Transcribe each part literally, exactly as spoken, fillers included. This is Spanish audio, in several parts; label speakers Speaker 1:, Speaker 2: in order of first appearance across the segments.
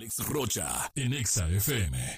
Speaker 1: Alex Rocha en Exa F M.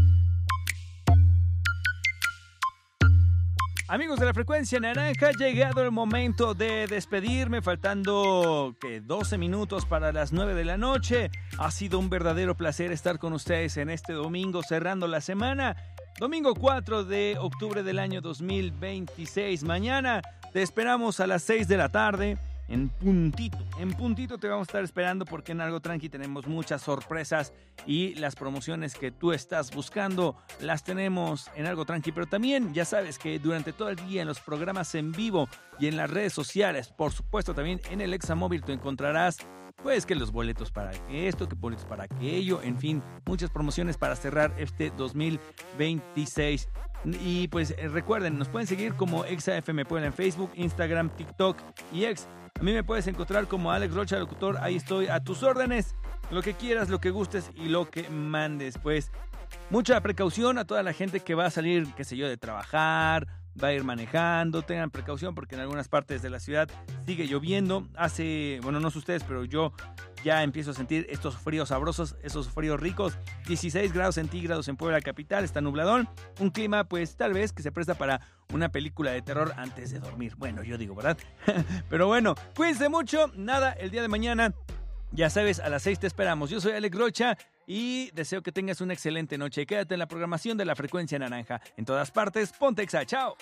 Speaker 2: Amigos de la Frecuencia Naranja, ha llegado el momento de despedirme, faltando que doce minutos para las nueve de la noche. Ha sido un verdadero placer estar con ustedes en este domingo, cerrando la semana. Domingo cuatro de octubre del año dos mil veintiséis. Mañana te esperamos a las seis de la tarde. En puntito, en puntito te vamos a estar esperando porque en Algo Tranqui tenemos muchas sorpresas y las promociones que tú estás buscando las tenemos en Algo Tranqui, pero también ya sabes que durante todo el día en los programas en vivo y en las redes sociales, por supuesto también en el Examóvil tú encontrarás pues que los boletos para esto, que boletos para aquello, en fin, muchas promociones para cerrar este dos mil veintiséis. Y pues eh, recuerden, nos pueden seguir como ExaFM Puebla en Facebook, Instagram, TikTok y X. A mí me puedes encontrar como Alex Rocha Locutor, ahí estoy a tus órdenes, lo que quieras, lo que gustes y lo que mandes. Pues mucha precaución a toda la gente que va a salir, qué sé yo, de trabajar, va a ir manejando, tengan precaución porque en algunas partes de la ciudad sigue lloviendo. Hace, bueno, no sé ustedes, pero yo ya empiezo a sentir estos fríos sabrosos, esos fríos ricos. dieciséis grados centígrados en Puebla capital, está nubladón. Un clima, pues, tal vez que se presta para una película de terror antes de dormir. Bueno, yo digo, ¿verdad? Pero bueno, cuídense mucho. Nada, el día de mañana, ya sabes, a las seis te esperamos. Yo soy Alex Rocha y deseo que tengas una excelente noche. Quédate en la programación de la Frecuencia Naranja. En todas partes, ponte Exa. ¡Chao!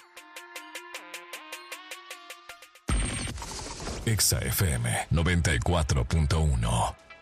Speaker 1: Exa F M noventa y cuatro punto uno.